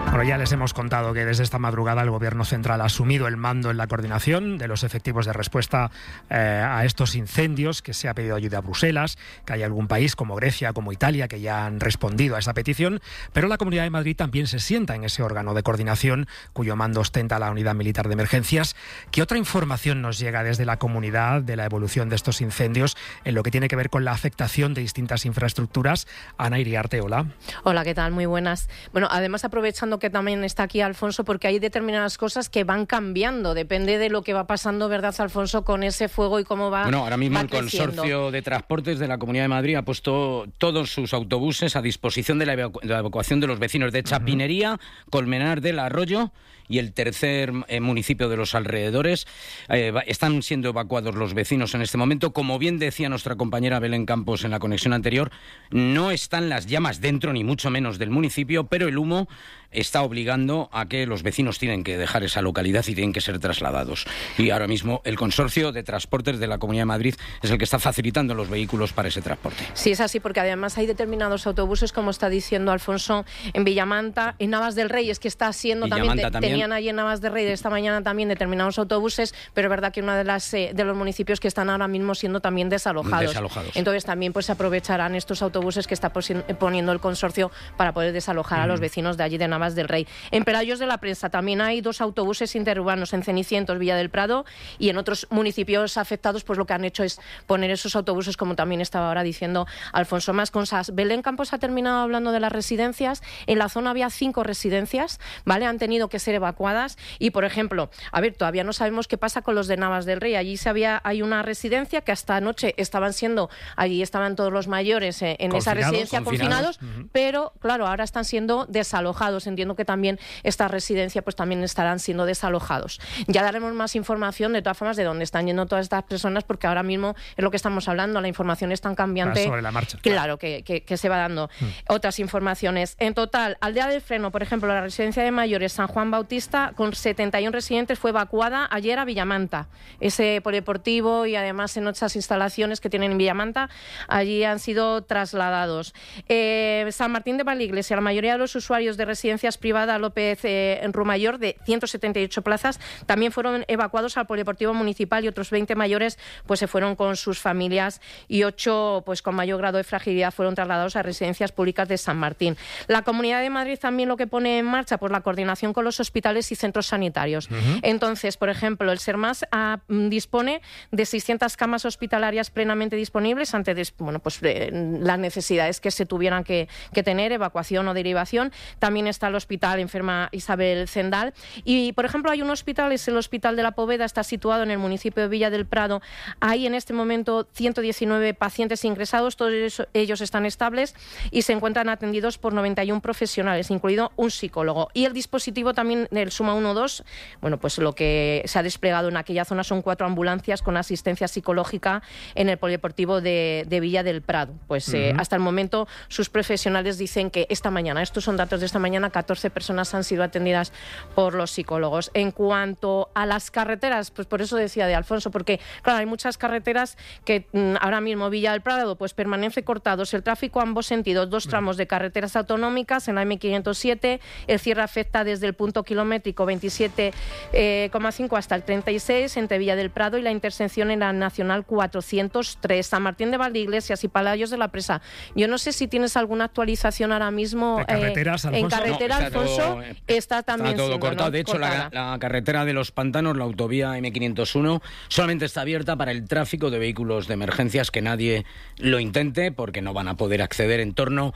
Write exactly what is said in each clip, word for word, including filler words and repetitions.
Bueno, ya les hemos contado que desde esta madrugada el Gobierno central ha asumido el mando en la coordinación de los efectivos de respuesta eh, a estos incendios, que se ha pedido ayuda a Bruselas, que hay algún país como Grecia, como Italia, que ya han respondido a esa petición, pero la Comunidad de Madrid también se sienta en ese órgano de coordinación cuyo mando ostenta la Unidad Militar de Emergencias. ¿Qué otra información nos llega desde la comunidad de la evolución de estos incendios en lo que tiene que ver con la afectación de distintas infraestructuras? Ana Iriarte, hola. Hola, ¿qué tal? Muy buenas. Bueno, además aprovechando que también está aquí Alfonso, porque hay determinadas cosas que van cambiando, depende de lo que va pasando, ¿verdad, Alfonso, con ese fuego y cómo va Bueno, ahora mismo el creciendo. Consorcio de Transportes de la Comunidad de Madrid ha puesto todos sus autobuses a disposición de la, evacu- de la evacuación de los vecinos de Chapinería, uh-huh. Colmenar del Arroyo y el tercer eh, municipio de los alrededores. Eh, están siendo evacuados los vecinos en este momento. Como bien decía nuestra compañera Belén Campos en la conexión anterior, no están las llamas dentro, ni mucho menos del municipio, pero el humo está obligando a que los vecinos tienen que dejar esa localidad y tienen que ser trasladados. Y ahora mismo el Consorcio de Transportes de la Comunidad de Madrid es el que está facilitando los vehículos para ese transporte. Sí, es así, porque además hay determinados autobuses, como está diciendo Alfonso, en Villamanta, en Navas del Rey, es que está siendo también, te, también, tenían allí en Navas del Rey de esta mañana también determinados autobuses, pero es verdad que uno de, las, eh, de los municipios que están ahora mismo siendo también desalojados. desalojados. Entonces también pues aprovecharán estos autobuses que está poniendo el consorcio para poder desalojar mm. a los vecinos de allí de Navas del Rey. En Pelayos de la Prensa también hay dos autobuses interurbanos en Cenicientos, Villa del Prado, y en otros municipios afectados pues lo que han hecho es poner esos autobuses, como también estaba ahora diciendo Alfonso. Más cosas. Belén Campos ha terminado hablando de las residencias. En la zona había cinco residencias, ¿vale? Han tenido que ser evacuadas y, por ejemplo, a ver, todavía no sabemos qué pasa con los de Navas del Rey. Allí se había, hay una residencia que hasta anoche estaban siendo, allí estaban todos los mayores eh, en esa residencia confinados, confinados uh-huh. pero claro, ahora están siendo desalojados. Entiendo que también esta residencia pues también estarán siendo desalojados. Ya daremos más información de todas formas de dónde están yendo todas estas personas, porque ahora mismo es lo que estamos hablando, la información es tan cambiante. Sobre la marcha. Claro, que, que, que se va dando mm. otras informaciones. En total, Aldea del Freno, por ejemplo, la residencia de mayores San Juan Bautista, con setenta y uno residentes, fue evacuada ayer a Villamanta. Ese polideportivo y además en otras instalaciones que tienen en Villamanta, allí han sido trasladados. Eh, San Martín de Valiglesia, la mayoría de los usuarios de residencias privadas López eh, en Rumayor, de ciento setenta y ocho plazas, también fueron evacuados al polideportivo municipal, y otros veinte mayores pues se fueron con sus familias, y ocho pues con mayor grado de fragilidad fueron trasladados a residencias públicas de San Martín. La Comunidad de Madrid también lo que pone en marcha pues la coordinación con los hospitales y centros sanitarios. Uh-huh. Entonces, por ejemplo, el SERMAS ah, dispone de seiscientas camas hospitalarias plenamente disponibles ante des, bueno, pues, eh, las necesidades que se tuvieran que, que tener, evacuación o derivación. También está el hospital enferma Isabel Zendal. Y, por ejemplo, hay un hospital, es el Hospital de la Poveda, está situado en el municipio de Villa del Prado. Hay en este momento ciento diecinueve pacientes ingresados, todos ellos están estables y se encuentran atendidos por noventa y uno profesionales, incluido un psicólogo. Y el dispositivo también del Suma uno dos, bueno, pues lo que se ha desplegado en aquella zona son cuatro ambulancias con asistencia psicológica en el polideportivo de, de Villa del Prado. Pues uh-huh. eh, hasta el momento sus profesionales dicen que esta mañana, estos son datos de esta mañana, catorce personas han sido atendidas por los psicólogos. En cuanto a las carreteras, pues por eso decía de Alfonso, porque claro, hay muchas carreteras que mmm, ahora mismo Villa del Prado pues permanece cortados el tráfico a ambos sentidos, dos tramos de carreteras autonómicas en la eme quinientos siete, el cierre afecta desde el punto kilométrico veintisiete coma cinco hasta el treinta y seis entre Villa del Prado y la intersección en la Nacional cuatrocientos tres, San Martín de Valdeiglesias y Pelayos de la Presa. Yo no sé si tienes alguna actualización ahora mismo de carreteras, eh, en carretera, no, está Alfonso, todo, está también está todo siendo, cortado. ¿no? De hecho, la, la carretera de los Pantanos, la autovía eme quinientos uno, solamente está abierta para el tráfico de vehículos de emergencias, que nadie lo intente porque no van a poder acceder. En torno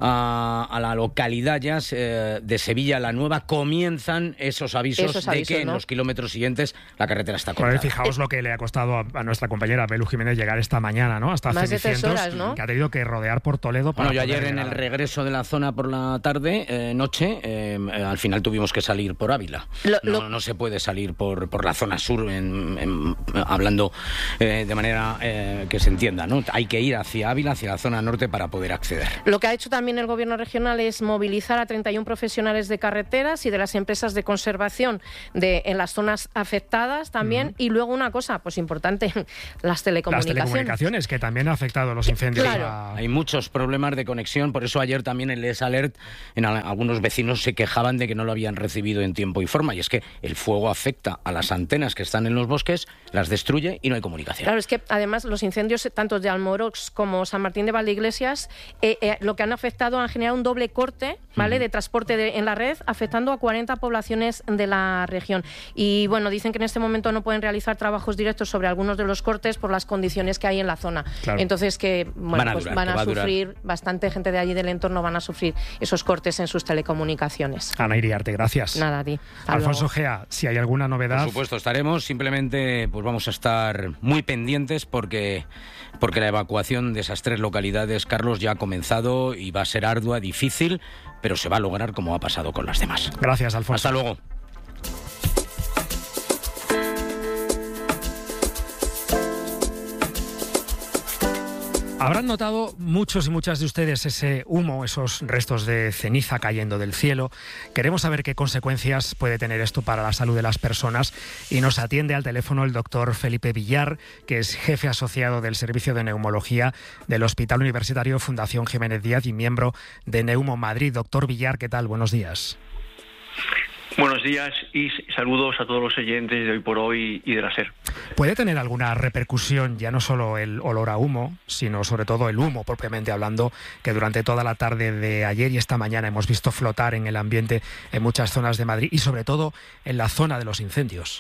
a, a la localidad ya eh, de Sevilla la Nueva comienzan esos avisos, esos avisos de que ¿no? en los kilómetros siguientes la carretera está cortada. Bueno, fijaos lo que le ha costado a, a nuestra compañera Belu Jiménez llegar esta mañana, ¿no? Hasta más de tres horas, ¿no? Que ha tenido que rodear por Toledo para Bueno, yo ayer llegar. En el regreso de la zona por la tarde, eh, noche, eh, al final tuvimos que salir por Ávila. Lo, no, lo... no se puede salir por, por la zona sur, en, en, hablando eh, de manera eh, que se entienda, ¿no? Hay que ir hacia Ávila, hacia la zona norte para poder acceder. Lo que ha hecho también el Gobierno regional es movilizar a treinta y uno profesionales de carreteras y de las empresas mesas de conservación de, en las zonas afectadas también. Uh-huh. Y luego una cosa, pues importante, las telecomunicaciones. Las telecomunicaciones, que también han afectado a los incendios. Claro. A... Hay muchos problemas de conexión, por eso ayer también el Les Alert, en a, algunos vecinos se quejaban de que no lo habían recibido en tiempo y forma, y es que el fuego afecta a las antenas que están en los bosques, las destruye y no hay comunicación. Claro, es que además los incendios tanto de Almorox como San Martín de Valdeiglesias eh, eh, lo que han afectado han generado un doble corte, ¿vale?, uh-huh. de transporte de, en la red, afectando a cuarenta poblaciones de la región. Y bueno, dicen que en este momento no pueden realizar trabajos directos sobre algunos de los cortes por las condiciones que hay en la zona. Claro. Entonces que bueno, van a, pues, durar, van a sufrir, a bastante gente de allí del entorno van a sufrir esos cortes en sus telecomunicaciones. Ana Iriarte, gracias. Nada, a ti. Alfonso Gea, si hay alguna novedad... Por supuesto, estaremos, simplemente pues vamos a estar muy pendientes porque, porque la evacuación de esas tres localidades, Carlos, ya ha comenzado y va a ser ardua, difícil, pero se va a lograr como ha pasado con las demás. Gracias, Alfonso. Hasta luego. Habrán notado muchos y muchas de ustedes ese humo, esos restos de ceniza cayendo del cielo. Queremos saber qué consecuencias puede tener esto para la salud de las personas y nos atiende al teléfono el doctor Felipe Villar, que es jefe asociado del Servicio de Neumología del Hospital Universitario Fundación Jiménez Díaz y miembro de Neumo Madrid. Doctor Villar, ¿qué tal? Buenos días. Buenos días y saludos a todos los oyentes de Hoy por Hoy y de la SER. ¿Puede tener alguna repercusión, ya no solo el olor a humo, sino sobre todo el humo propiamente hablando, que durante toda la tarde de ayer y esta mañana hemos visto flotar en el ambiente en muchas zonas de Madrid y sobre todo en la zona de los incendios?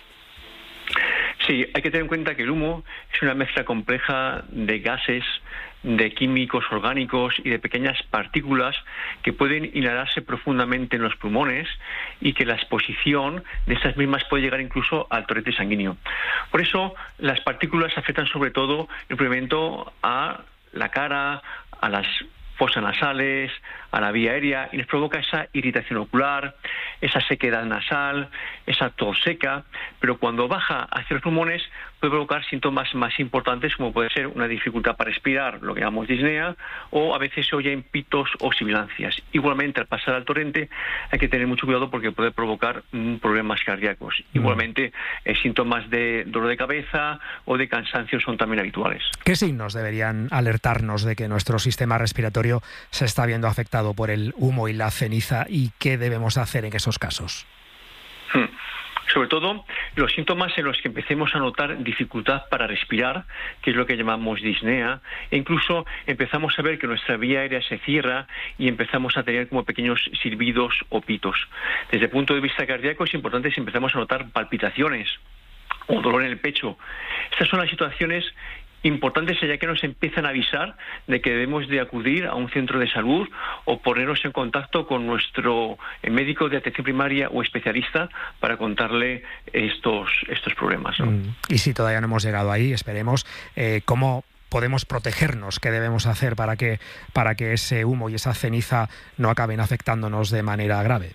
Sí, hay que tener en cuenta que el humo es una mezcla compleja de gases, de químicos orgánicos y de pequeñas partículas que pueden inhalarse profundamente en los pulmones y que la exposición de estas mismas puede llegar incluso al torrente sanguíneo. Por eso, las partículas afectan sobre todo el primer momento a la cara, a las fosas nasales, a la vía aérea, y nos provoca esa irritación ocular, esa sequedad nasal, esa tos seca, pero cuando baja hacia los pulmones puede provocar síntomas más importantes como puede ser una dificultad para respirar, lo que llamamos disnea, o a veces se oyen pitos o sibilancias. Igualmente, al pasar al torrente hay que tener mucho cuidado porque puede provocar mm, problemas cardíacos. Mm. Igualmente, eh, síntomas de dolor de cabeza o de cansancio son también habituales. ¿Qué signos deberían alertarnos de que nuestro sistema respiratorio se está viendo afectado por el humo y la ceniza y qué debemos hacer en esos casos? Hmm. Sobre todo, los síntomas en los que empecemos a notar dificultad para respirar, que es lo que llamamos disnea, e incluso empezamos a ver que nuestra vía aérea se cierra y empezamos a tener como pequeños silbidos o pitos. Desde el punto de vista cardíaco es importante si empezamos a notar palpitaciones o dolor en el pecho. Estas son las situaciones importantes ya que nos empiezan a avisar de que debemos de acudir a un centro de salud o ponernos en contacto con nuestro médico de atención primaria o especialista para contarle estos, estos problemas, ¿no? Mm. Y si todavía no hemos llegado ahí, esperemos, eh, ¿cómo podemos protegernos? ¿Qué debemos hacer para que, para que ese humo y esa ceniza no acaben afectándonos de manera grave?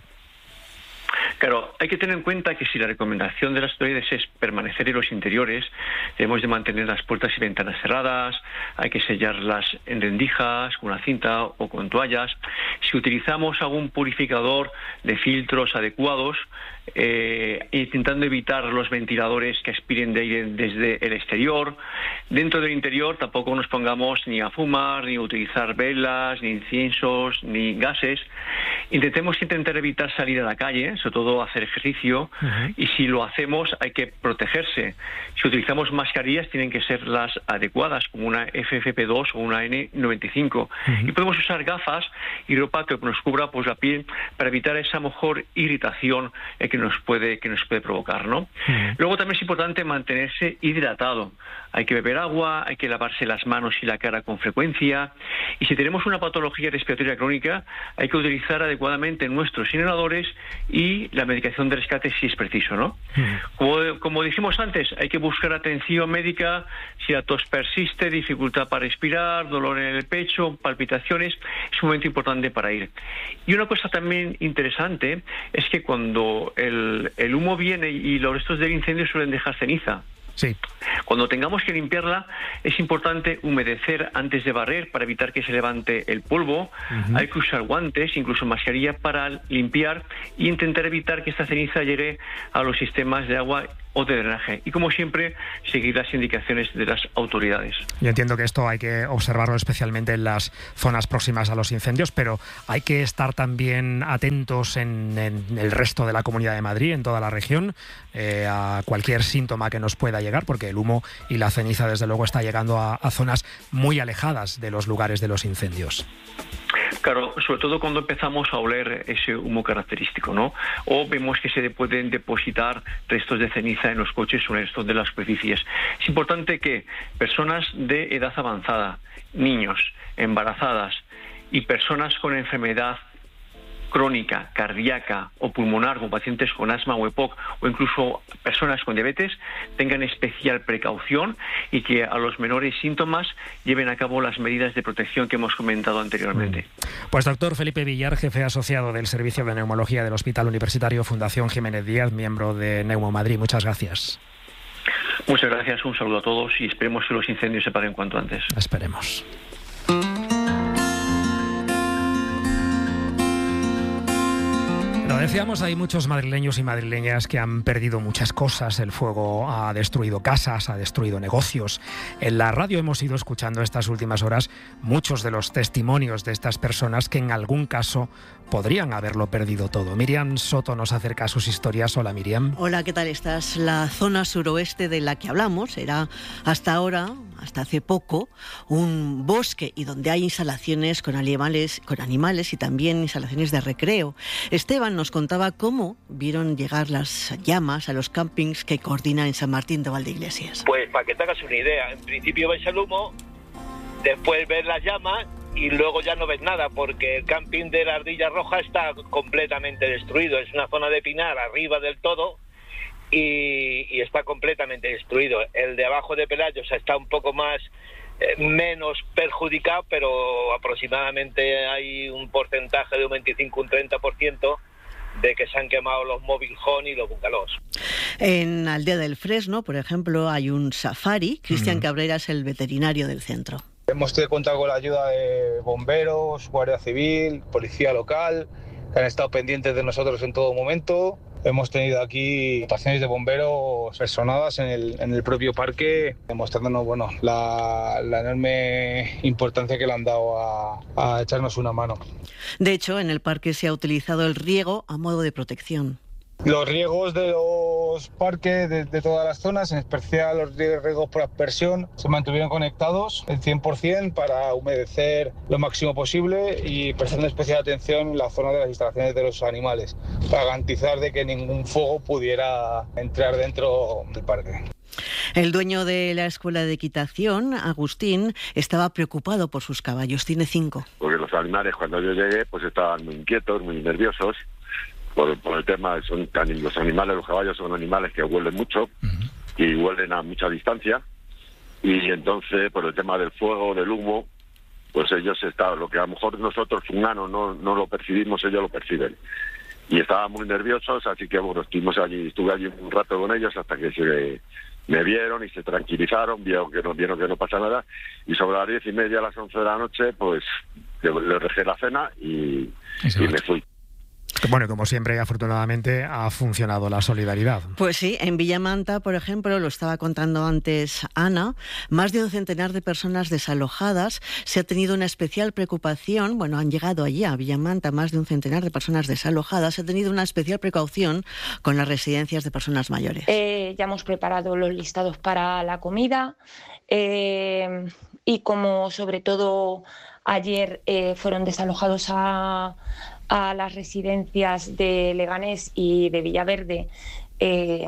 Claro, hay que tener en cuenta que si la recomendación de las autoridades es permanecer en los interiores, debemos de mantener las puertas y ventanas cerradas, hay que sellarlas en rendijas, con una cinta o con toallas. Si utilizamos algún purificador de filtros adecuados, eh, intentando evitar los ventiladores que aspiren de aire desde el exterior. Dentro del interior tampoco nos pongamos ni a fumar, ni a utilizar velas, ni inciensos, ni gases. Intentemos intentar evitar salir a la calle, sobre todo hacer ejercicio, uh-huh. y si lo hacemos hay que protegerse. Si utilizamos mascarillas tienen que ser las adecuadas, como una F F P dos o una N noventa y cinco. Uh-huh. Y podemos usar gafas y ropa que nos cubra pues la piel para evitar esa mejor irritación eh, que nos puede que nos puede provocar, ¿no? Uh-huh. Luego también es importante mantenerse hidratado. Hay que beber agua, hay que lavarse las manos y la cara con frecuencia. Y si tenemos una patología respiratoria crónica, hay que utilizar adecuadamente nuestros inhaladores y la medicación de rescate si es preciso, ¿no? Uh-huh. Como, como dijimos antes, hay que buscar atención médica si la tos persiste, dificultad para respirar, dolor en el pecho, palpitaciones. Es un momento importante para ir. Y una cosa también interesante es que cuando el, el humo viene y los restos del incendio suelen dejar ceniza. Sí. Cuando tengamos que limpiarla, es importante humedecer antes de barrer para evitar que se levante el polvo. Uh-huh. Hay que usar guantes, incluso mascarilla para limpiar e intentar evitar que esta ceniza llegue a los sistemas de agua o de drenaje. Y como siempre, seguir las indicaciones de las autoridades. Yo entiendo que esto hay que observarlo especialmente en las zonas próximas a los incendios, pero hay que estar también atentos en, en el resto de la Comunidad de Madrid, en toda la región, eh, a cualquier síntoma que nos pueda llegar, porque el humo y la ceniza, desde luego, está llegando a, a zonas muy alejadas de los lugares de los incendios. Claro, sobre todo cuando empezamos a oler ese humo característico, ¿no? O vemos que se pueden depositar restos de ceniza en los coches o en restos de las superficies. Es importante que personas de edad avanzada, niños, embarazadas y personas con enfermedad crónica, cardíaca o pulmonar, como pacientes con asma o E P O C, o incluso personas con diabetes, tengan especial precaución y que a los menores síntomas lleven a cabo las medidas de protección que hemos comentado anteriormente. Pues doctor Felipe Villar, jefe asociado del Servicio de Neumología del Hospital Universitario Fundación Jiménez Díaz, miembro de Neumo Madrid. Muchas gracias. Muchas gracias, un saludo a todos y esperemos que los incendios se paren cuanto antes. Esperemos. Lo decíamos, hay muchos madrileños y madrileñas que han perdido muchas cosas. El fuego ha destruido casas, ha destruido negocios. En la radio hemos ido escuchando estas últimas horas muchos de los testimonios de estas personas que en algún caso podrían haberlo perdido todo. Miriam Soto nos acerca a sus historias. Hola, Miriam. Hola, ¿qué tal estás? La zona suroeste de la que hablamos era hasta ahora, hasta hace poco, un bosque y donde hay instalaciones con animales, con animales y también instalaciones de recreo. Esteban nos contaba cómo vieron llegar las llamas a los campings que coordina en San Martín de Valdeiglesias. Pues para que te hagas una idea, en principio ves el humo, después ves las llamas y luego ya no ves nada porque el camping de la Ardilla Roja está completamente destruido. Es una zona de pinar arriba del todo y, y está completamente destruido. El de abajo de Pelayos está un poco más, eh, menos perjudicado, pero aproximadamente hay un porcentaje de un veinticinco, un treinta por ciento de que se han quemado los mobile home y los bungalows. En Aldea del Fresno, por ejemplo, hay un safari. Cristian uh-huh. Cabrera es el veterinario del centro. Hemos contado con la ayuda de bomberos, Guardia Civil, Policía Local, que han estado pendientes de nosotros en todo momento. Hemos tenido aquí estaciones de bomberos personadas en el, en el propio parque, demostrándonos bueno, la, la enorme importancia que le han dado a, a echarnos una mano. De hecho, en el parque se ha utilizado el riego a modo de protección. Los riegos de los parques de, de todas las zonas, en especial los riegos por aspersión, se mantuvieron conectados el cien por ciento para humedecer lo máximo posible y prestando especial atención en la zona de las instalaciones de los animales, para garantizar de que ningún fuego pudiera entrar dentro del parque. El dueño de la escuela de equitación, Agustín, estaba preocupado por sus caballos. Tiene cinco. Porque los animales, cuando yo llegué, pues estaban muy inquietos, muy nerviosos. Por, por el tema, son los animales, los caballos son animales que huelen mucho uh-huh. y huelen a mucha distancia, y entonces por el tema del fuego, del humo, pues ellos estaban, lo que a lo mejor nosotros humanos no, no lo percibimos, ellos lo perciben, y estaban muy nerviosos, así que bueno, estuvimos allí, estuve allí un rato con ellos hasta que se me vieron y se tranquilizaron, vieron que no, vieron que no pasa nada, y sobre las diez y media a las once de la noche, pues les dejé la cena y, y me fui. Bueno, como siempre, afortunadamente, ha funcionado la solidaridad. Pues sí, en Villamanta, por ejemplo, lo estaba contando antes Ana, más de un centenar de personas desalojadas. Se ha tenido una especial preocupación, bueno, han llegado allí a Villamanta más de un centenar de personas desalojadas. Se ha tenido una especial precaución con las residencias de personas mayores. Eh, ya hemos preparado los listados para la comida eh, y como sobre todo ayer eh, fueron desalojados a... a las residencias de Leganés y de Villaverde, eh,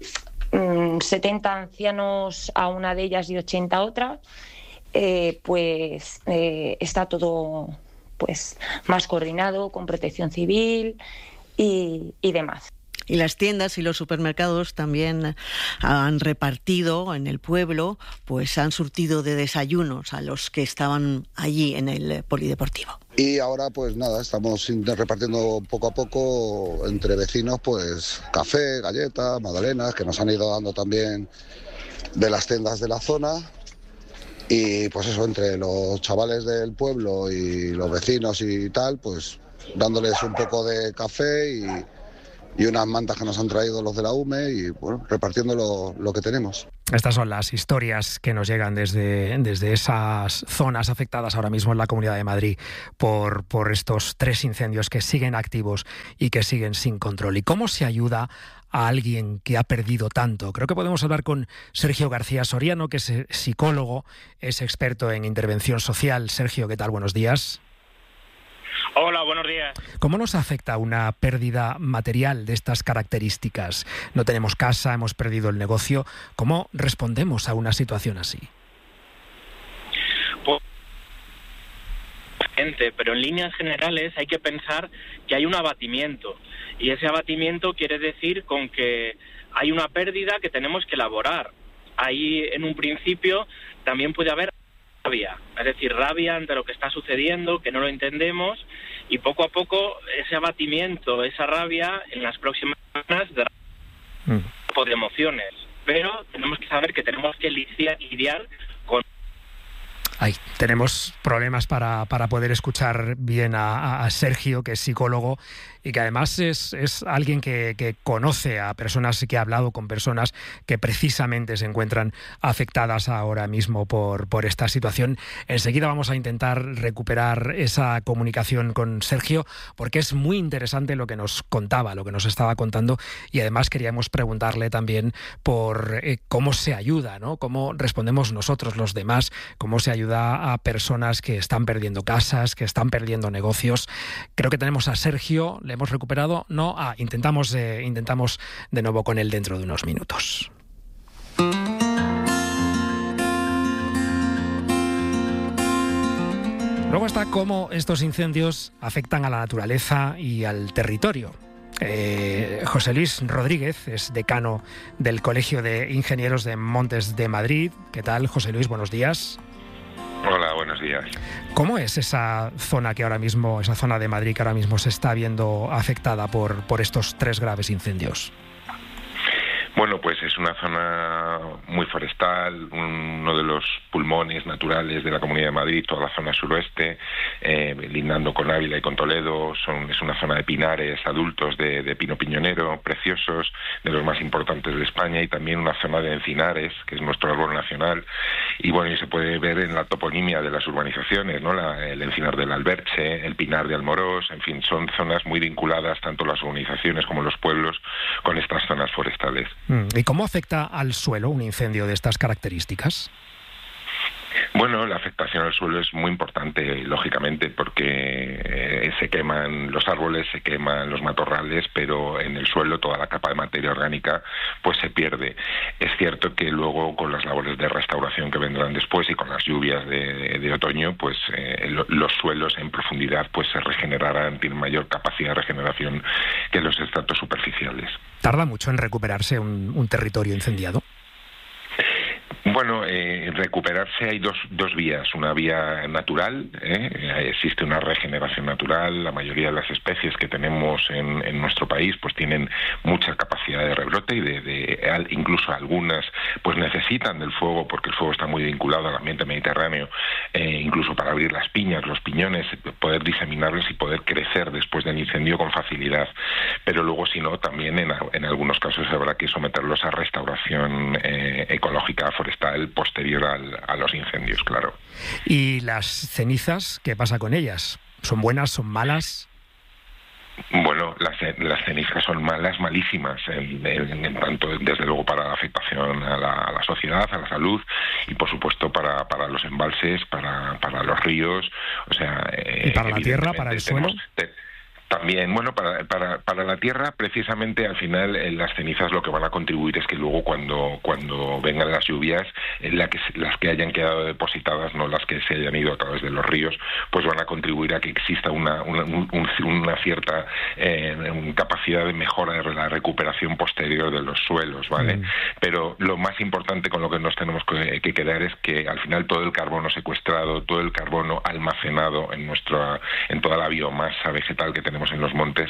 setenta ancianos a una de ellas y ochenta a otra, eh, pues eh, está todo pues más coordinado con Protección Civil y, y demás. Y las tiendas y los supermercados también han repartido en el pueblo, pues han surtido de desayunos a los que estaban allí en el polideportivo. Y ahora pues nada, estamos repartiendo poco a poco entre vecinos pues café, galletas, magdalenas, que nos han ido dando también de las tiendas de la zona. Y pues eso, entre los chavales del pueblo y los vecinos y tal, pues dándoles un poco de café y, y unas mantas que nos han traído los de la U M E y bueno, repartiendo lo, lo que tenemos. Estas son las historias que nos llegan desde, desde esas zonas afectadas ahora mismo en la Comunidad de Madrid por, por estos tres incendios que siguen activos y que siguen sin control. ¿Y cómo se ayuda a alguien que ha perdido tanto? Creo que podemos hablar con Sergio García Soriano, que es psicólogo, es experto en intervención social. Sergio, ¿qué tal? Buenos días. Hola, buenos días. ¿Cómo nos afecta una pérdida material de estas características? No tenemos casa, hemos perdido el negocio. ¿Cómo respondemos a una situación así? Pues, pero en líneas generales hay que pensar que hay un abatimiento. Y ese abatimiento quiere decir con que hay una pérdida que tenemos que elaborar. Ahí, en un principio, también puede haber rabia, es decir, rabia ante lo que está sucediendo, que no lo entendemos, y poco a poco ese abatimiento, esa rabia, en las próximas semanas dará un tipo de emociones. Pero tenemos que saber que tenemos que lidiar, lidiar con... Ay, tenemos problemas para, para poder escuchar bien a, a Sergio, que es psicólogo y que además es, es alguien que, que conoce a personas y que ha hablado con personas que precisamente se encuentran afectadas ahora mismo por, por esta situación. Enseguida vamos a intentar recuperar esa comunicación con Sergio, porque es muy interesante lo que nos contaba, lo que nos estaba contando, y además queríamos preguntarle también por eh, cómo se ayuda, ¿no? Cómo respondemos nosotros los demás, cómo se ayuda a personas que están perdiendo casas, que están perdiendo negocios. Creo que tenemos a Sergio. ¿Le hemos recuperado? No. Ah, intentamos, eh, intentamos de nuevo con él dentro de unos minutos. Luego está cómo estos incendios afectan a la naturaleza y al territorio. Eh, José Luis Rodríguez es decano del Colegio de Ingenieros de Montes de Madrid. ¿Qué tal, José Luis? Buenos días. Hola, buenos días. ¿Cómo es esa zona que ahora mismo, esa zona de Madrid que ahora mismo se está viendo afectada por, por estos tres graves incendios? Bueno, pues es una zona muy forestal, uno de los pulmones naturales de la Comunidad de Madrid, toda la zona suroeste, eh, lindando con Ávila y con Toledo. Son, es una zona de pinares adultos de, de pino piñonero, preciosos, de los más importantes de España, y también una zona de encinares, que es nuestro árbol nacional. Y bueno, y se puede ver en la toponimia de las urbanizaciones, ¿no? La, el encinar del Alberche, el pinar de Almorós, en fin, son zonas muy vinculadas, tanto las urbanizaciones como los pueblos, con estas zonas forestales. ¿Y cómo afecta al suelo un incendio de estas características? Bueno, la afectación al suelo es muy importante, lógicamente, porque eh, se queman los árboles, se queman los matorrales, pero en el suelo toda la capa de materia orgánica pues se pierde. Es cierto que luego, con las labores de restauración que vendrán después y con las lluvias de, de, de otoño, pues eh, lo, los suelos en profundidad pues se regenerarán, tienen mayor capacidad de regeneración que los estratos superficiales. ¿Tarda mucho en recuperarse un, un territorio incendiado? Bueno, eh, recuperarse hay dos, dos vías. Una vía natural, ¿eh? Existe una regeneración natural. La mayoría de las especies que tenemos en, en nuestro país pues tienen mucha capacidad de rebrote y de, de incluso algunas pues necesitan del fuego, porque el fuego está muy vinculado al ambiente mediterráneo, eh, incluso para abrir las piñas, los piñones, poder diseminarlos y poder crecer después del incendio con facilidad. Pero luego, si no, también en, en algunos casos habrá que someterlos a restauración eh, ecológica forestal posterior al, a los incendios, claro. ¿Y las cenizas, qué pasa con ellas? ¿Son buenas, son malas? Bueno, las, las cenizas son malas, malísimas, en, en, en tanto, desde luego, para la afectación a la, a la sociedad, a la salud, y por supuesto para, para los embalses, para, para los ríos, o sea... ¿Y para la tierra, para el suelo? Te, También, bueno, para, para, para la tierra, precisamente, al final, eh, las cenizas lo que van a contribuir es que luego, cuando cuando vengan las lluvias, eh, la que, las que hayan quedado depositadas, no las que se hayan ido a través de los ríos, pues van a contribuir a que exista una, una, un, una cierta eh, capacidad de mejora de la recuperación posterior de los suelos, ¿vale? Mm. Pero lo más importante con lo que nos tenemos que, que quedar es que, al final, todo el carbono secuestrado, todo el carbono almacenado en, nuestra, en toda la biomasa vegetal que tenemos en los montes,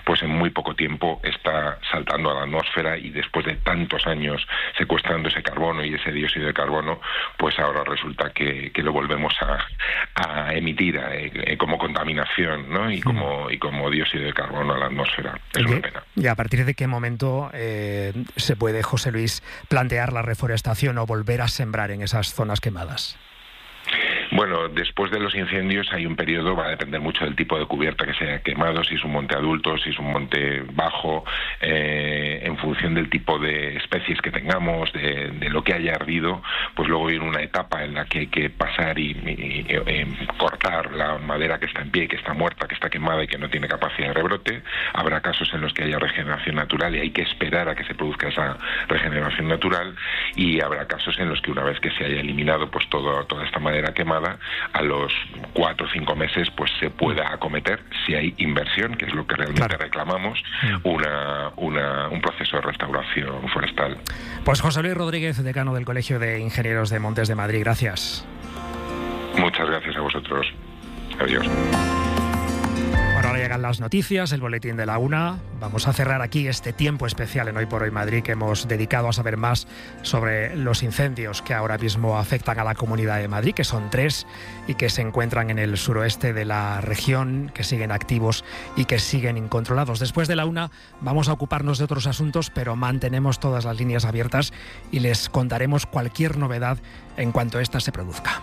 pues en muy poco tiempo está saltando a la atmósfera, y después de tantos años secuestrando ese carbono y ese dióxido de carbono, pues ahora resulta que, que lo volvemos a, a emitir a, a, como contaminación, ¿no? y como y como dióxido de carbono a la atmósfera. Es una pena. ¿Y a partir de qué momento eh, se puede, José Luis, plantear la reforestación o volver a sembrar en esas zonas quemadas? Bueno, después de los incendios hay un periodo, va a depender mucho del tipo de cubierta que se haya quemado, si es un monte adulto, si es un monte bajo, eh, en función del tipo de especies que tengamos, de, de lo que haya ardido, pues luego viene una etapa en la que hay que pasar y, y, y eh, cortar la madera que está en pie, que está muerta, que está quemada y que no tiene capacidad de rebrote. Habrá casos en los que haya regeneración natural y hay que esperar a que se produzca esa regeneración natural, y habrá casos en los que una vez que se haya eliminado pues todo, toda esta madera quemada, a los cuatro o cinco meses pues se pueda acometer, si hay inversión, que es lo que realmente claro. reclamamos, una, una, un proceso de restauración forestal. Pues José Luis Rodríguez, decano del Colegio de Ingenieros de Montes de Madrid, gracias. Muchas gracias a vosotros. Adiós. Bueno, ahora llegan las noticias, el boletín de la una. Vamos a cerrar aquí este tiempo especial en Hoy por Hoy Madrid, que hemos dedicado a saber más sobre los incendios que ahora mismo afectan a la Comunidad de Madrid, que son tres y que se encuentran en el suroeste de la región, que siguen activos y que siguen incontrolados. Después de la una vamos a ocuparnos de otros asuntos, pero mantenemos todas las líneas abiertas y les contaremos cualquier novedad en cuanto ésta se produzca.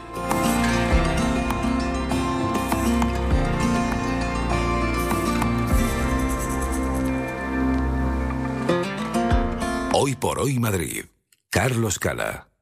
Hoy por Hoy Madrid. Carlos Cala.